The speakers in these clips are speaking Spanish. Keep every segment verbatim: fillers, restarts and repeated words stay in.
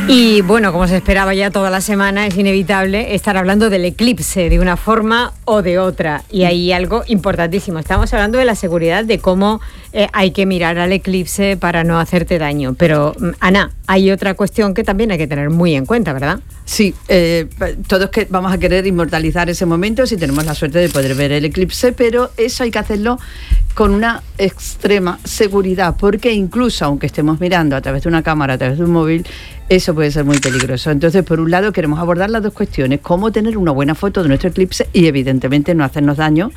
Y bueno, como se esperaba ya toda la semana, es inevitable estar hablando del eclipse de una forma o de otra. Y hay algo importantísimo. Estamos hablando de la seguridad, de cómo eh, hay que mirar al eclipse para no hacerte daño. Pero, Ana, hay otra cuestión que también hay que tener muy en cuenta, ¿verdad? Sí, eh, todos que vamos a querer inmortalizar ese momento si tenemos la suerte de poder ver el eclipse, pero eso hay que hacerlo con una extrema seguridad, porque incluso aunque estemos mirando a través de una cámara, a través de un móvil, eso puede ser muy peligroso. Entonces, por un lado, queremos abordar las dos cuestiones: cómo tener una buena foto de nuestro eclipse y, evidentemente, no hacernos daño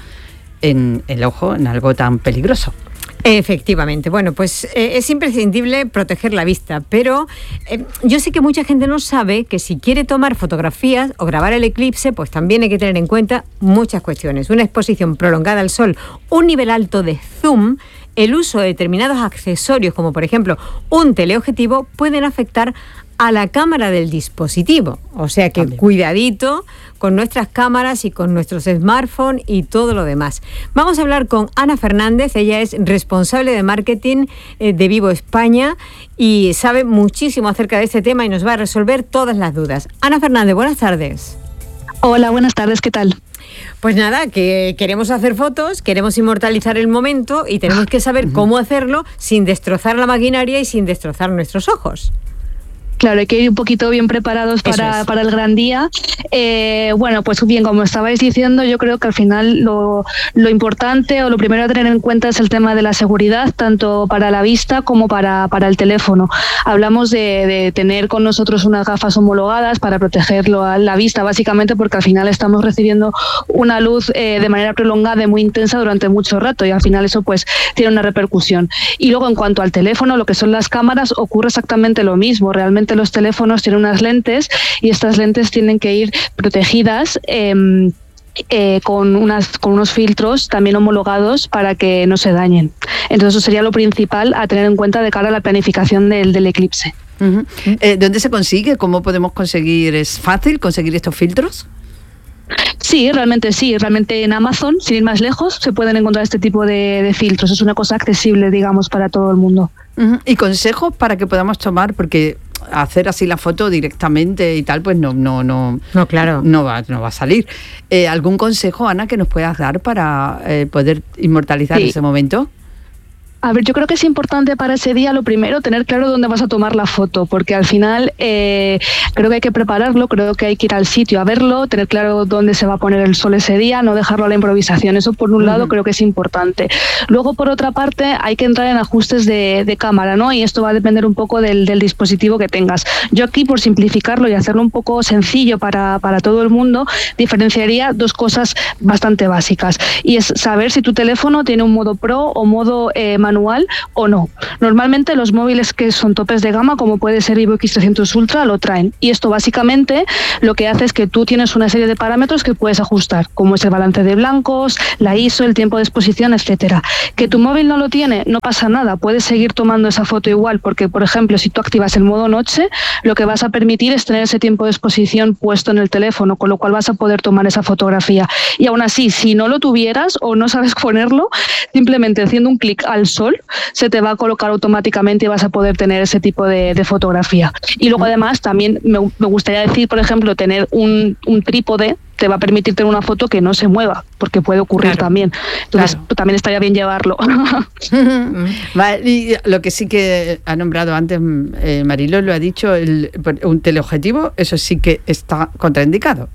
en el ojo, en algo tan peligroso. Efectivamente. Bueno, pues eh, es imprescindible proteger la vista, pero eh, yo sé que mucha gente no sabe que si quiere tomar fotografías o grabar el eclipse, pues también hay que tener en cuenta muchas cuestiones. Una exposición prolongada al sol, un nivel alto de zoom, el uso de determinados accesorios, como por ejemplo un teleobjetivo, pueden afectar a la cámara del dispositivo. O sea que también cuidadito con nuestras cámaras y con nuestros smartphones y todo lo demás. Vamos a hablar con Ana Fernández. Ella es responsable de marketing eh, de Vivo España y sabe muchísimo acerca de este tema y nos va a resolver todas las dudas. Ana Fernández, buenas tardes. Hola, buenas tardes, ¿qué tal? Pues nada, que queremos hacer fotos, queremos inmortalizar el momento y tenemos que saber cómo hacerlo sin destrozar la maquinaria y sin destrozar nuestros ojos. Claro, hay que ir un poquito bien preparados para, es. para el gran día. Eh, bueno, pues bien, como estabais diciendo, yo creo que al final lo, lo importante o lo primero a tener en cuenta es el tema de la seguridad, tanto para la vista como para, para el teléfono. Hablamos de, de tener con nosotros unas gafas homologadas para protegerlo a la vista, básicamente porque al final estamos recibiendo una luz eh, de manera prolongada y muy intensa durante mucho rato y al final eso pues tiene una repercusión. Y luego en cuanto al teléfono, lo que son las cámaras, ocurre exactamente lo mismo. Realmente los teléfonos tienen unas lentes y estas lentes tienen que ir protegidas eh, eh, con, unas, con unos filtros también homologados para que no se dañen. Entonces eso sería lo principal a tener en cuenta de cara a la planificación del, del eclipse. Uh-huh. Eh, ¿Dónde se consigue? ¿Cómo podemos conseguir? ¿Es fácil conseguir estos filtros? Sí, realmente sí. Realmente en Amazon, sin ir más lejos, se pueden encontrar este tipo de, de filtros. Es una cosa accesible, digamos, para todo el mundo. Uh-huh. ¿Y consejos para que podamos tomar? Porque hacer así la foto directamente y tal, pues no no no no claro no va no va a salir. Eh, ¿Algún consejo, Ana, que nos puedas dar para eh, poder inmortalizar sí. ese momento? A ver, yo creo que es importante para ese día, lo primero, tener claro dónde vas a tomar la foto, porque al final eh, creo que hay que prepararlo, creo que hay que ir al sitio a verlo, tener claro dónde se va a poner el sol ese día, no dejarlo a la improvisación. Eso por un uh-huh. lado creo que es importante. Luego, por otra parte, hay que entrar en ajustes de, de cámara, ¿no? Y esto va a depender un poco del, del dispositivo que tengas. Yo aquí, por simplificarlo y hacerlo un poco sencillo para, para todo el mundo, diferenciaría dos cosas bastante básicas. Y es saber si tu teléfono tiene un modo Pro o modo eh, manual o no. Normalmente los móviles que son topes de gama, como puede ser Vivo X trescientos Ultra, lo traen. Y esto básicamente lo que hace es que tú tienes una serie de parámetros que puedes ajustar, como es el balance de blancos, la I S O, el tiempo de exposición, etcétera. Que tu móvil no lo tiene, no pasa nada. Puedes seguir tomando esa foto igual, porque, por ejemplo, si tú activas el modo noche, lo que vas a permitir es tener ese tiempo de exposición puesto en el teléfono, con lo cual vas a poder tomar esa fotografía. Y aún así, si no lo tuvieras o no sabes ponerlo, simplemente haciendo un clic al sol se te va a colocar automáticamente y vas a poder tener ese tipo de, de fotografía. Y luego además también me, me gustaría decir, por ejemplo, tener un, un trípode te va a permitir tener una foto que no se mueva, porque puede ocurrir claro, también. Entonces claro. también estaría bien llevarlo. Vale, y lo que sí que ha nombrado antes eh, Marilo, lo ha dicho, el, un teleobjetivo, eso sí que está contraindicado.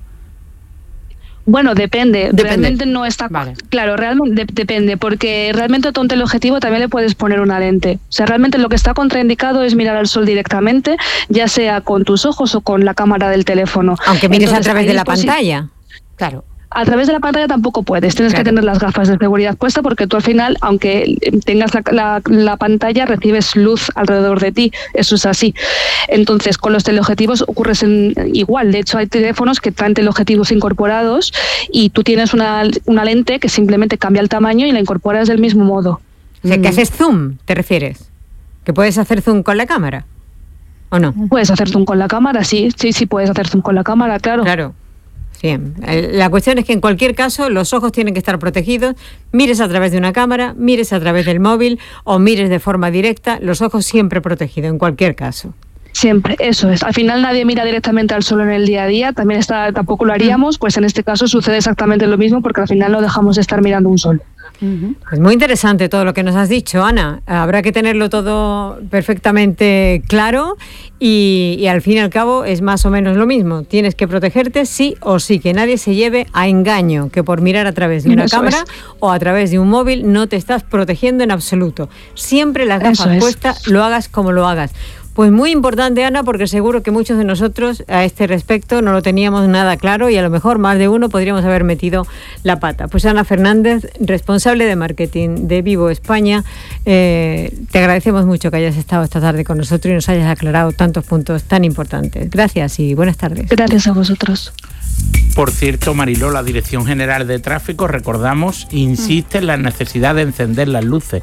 Bueno, depende. depende. Realmente no está... Vale. Claro, realmente de, depende, porque realmente a tu teleobjetivo también le puedes poner una lente. O sea, realmente lo que está contraindicado es mirar al sol directamente, ya sea con tus ojos o con la cámara del teléfono. Aunque mires Entonces, a través de la pantalla. Claro. A través de la pantalla tampoco puedes, tienes claro. que tener las gafas de seguridad puestas, porque tú al final, aunque tengas la, la, la pantalla, recibes luz alrededor de ti, eso es así. Entonces, con los teleobjetivos ocurre igual. De hecho, hay teléfonos que traen teleobjetivos incorporados y tú tienes una, una lente que simplemente cambia el tamaño y la incorporas del mismo modo. O sea, que haces zoom, ¿te refieres? ¿Que puedes hacer zoom con la cámara? ¿O no? Puedes hacer zoom con la cámara, sí, sí, sí puedes hacer zoom con la cámara, claro. Claro. Bien. La cuestión es que en cualquier caso los ojos tienen que estar protegidos, mires a través de una cámara, mires a través del móvil o mires de forma directa, los ojos siempre protegidos en cualquier caso. Siempre, eso es. Al final nadie mira directamente al sol en el día a día, también está, tampoco lo haríamos, pues en este caso sucede exactamente lo mismo porque al final no dejamos de estar mirando un sol. Pues muy interesante todo lo que nos has dicho, Ana. Habrá que tenerlo todo perfectamente claro y, y al fin y al cabo es más o menos lo mismo. Tienes que protegerte sí o sí, que nadie se lleve a engaño, que por mirar a través de una Eso cámara es. o a través de un móvil no te estás protegiendo en absoluto. Siempre las gafas puestas, lo hagas como lo hagas. Pues muy importante, Ana, porque seguro que muchos de nosotros a este respecto no lo teníamos nada claro y a lo mejor más de uno podríamos haber metido la pata. Pues Ana Fernández, responsable de marketing de Vivo España, eh, te agradecemos mucho que hayas estado esta tarde con nosotros y nos hayas aclarado tantos puntos tan importantes. Gracias y buenas tardes. Gracias a vosotros. Por cierto, Mariló, la Dirección General de Tráfico, recordamos, insiste en la necesidad de encender las luces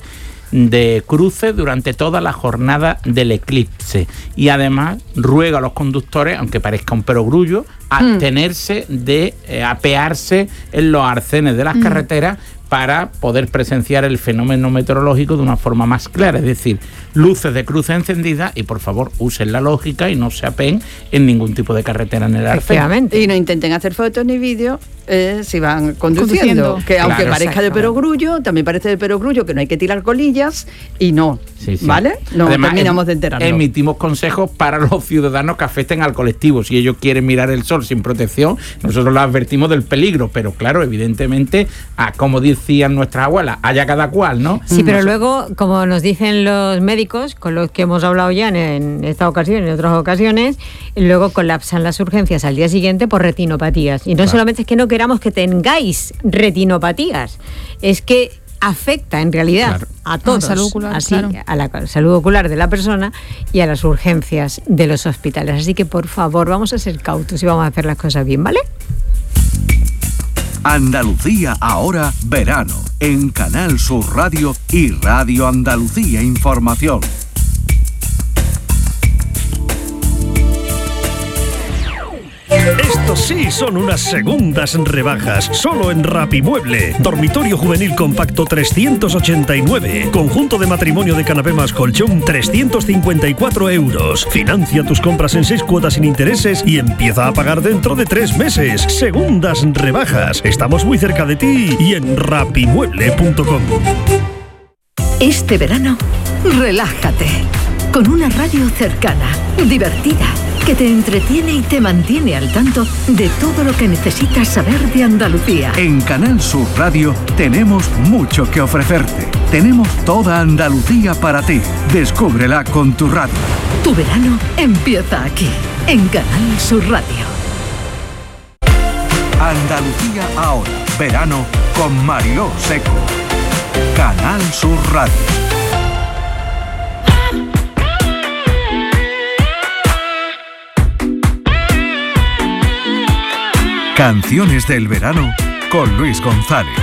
de cruce durante toda la jornada del eclipse y además ruega a los conductores, aunque parezca un perogrullo, a abstenerse de eh, apearse en los arcenes de las mm. carreteras para poder presenciar el fenómeno meteorológico de una forma más clara, es decir, luces de cruce encendidas y por favor usen la lógica y no se apeen en ningún tipo de carretera en el arcén. Y no intenten hacer fotos ni vídeos eh, si van conduciendo, conduciendo. que claro, aunque parezca de perogrullo, también parece de perogrullo que no hay que tirar colillas y no, sí, sí. ¿vale? No Además, terminamos de enterarnos. Emitimos consejos para los ciudadanos que afecten al colectivo. Si ellos quieren mirar el sol sin protección, nosotros les advertimos del peligro, pero claro, evidentemente, a como decían nuestras abuelas, haya cada cual, ¿no? Sí, pero luego, como nos dicen los médicos, con los que hemos hablado ya en, en esta ocasión y en otras ocasiones, luego colapsan las urgencias al día siguiente por retinopatías. Y no claro. solamente es que no queramos que tengáis retinopatías, es que afecta en realidad claro. a todos, a la salud ocular, así, claro. a la salud ocular de la persona y a las urgencias de los hospitales. Así que, por favor, vamos a ser cautos y vamos a hacer las cosas bien, ¿vale? Andalucía ahora verano en Canal Sur Radio y Radio Andalucía Información. Estos sí son unas segundas rebajas, solo en Rapimueble. Dormitorio juvenil compacto trescientos ochenta y nueve. Conjunto de matrimonio de canapé más colchón trescientos cincuenta y cuatro euros. Financia tus compras en seis cuotas sin intereses y empieza a pagar dentro de tres meses. Segundas rebajas. Estamos muy cerca de ti y en rapimueble punto com. Este verano, relájate. Con una radio cercana, divertida, que te entretiene y te mantiene al tanto de todo lo que necesitas saber de Andalucía. En Canal Sur Radio tenemos mucho que ofrecerte. Tenemos toda Andalucía para ti. Descúbrela con tu radio. Tu verano empieza aquí, en Canal Sur Radio. Andalucía ahora, verano con Mariló Seco. Canal Sur Radio. Canciones del verano con Luis González.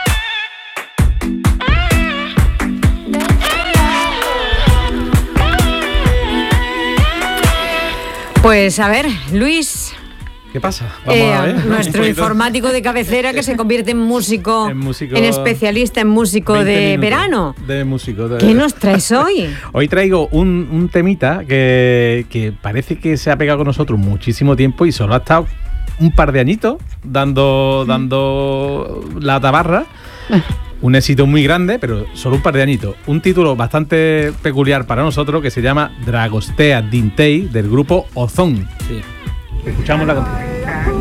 Pues a ver, Luis. ¿Qué pasa? Vamos eh, a ver. Nuestro informático de cabecera que se convierte en músico, en, músico, en especialista en músico de verano. De músico. De... ¿Qué nos traes hoy? Hoy traigo un, un temita que, que parece que se ha pegado con nosotros muchísimo tiempo y solo ha estado un par de añitos dando, dando la tabarra. Un éxito muy grande, pero solo un par de añitos. Un título bastante peculiar para nosotros que se llama Dragostea Dintei, del grupo Ozón. Sí. Escuchamos la canción.